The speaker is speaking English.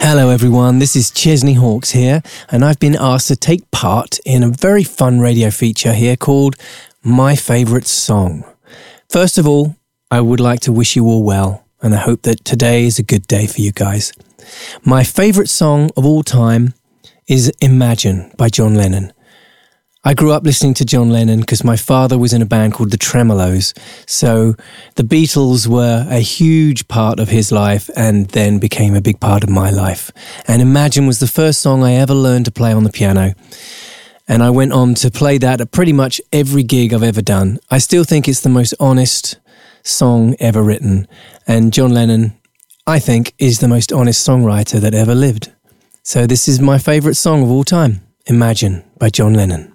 Hello everyone, this is Chesney Hawkes here, and I've been asked to take part in a very fun radio feature here called My Favourite Song. First of all, I would like to wish you all well, and I hope that today is a good day for you guys. My favourite song of all time is Imagine by John Lennon. I grew up listening to John Lennon because my father was in a band called the Tremolos, so the Beatles were a huge part of his life and then became a big part of my life. And Imagine was the first song I ever learned to play on the piano. And I went on to play that at pretty much every gig I've ever done. I still think it's the most honest song ever written. And John Lennon, I think, is the most honest songwriter that ever lived. So this is my favourite song of all time, Imagine by John Lennon.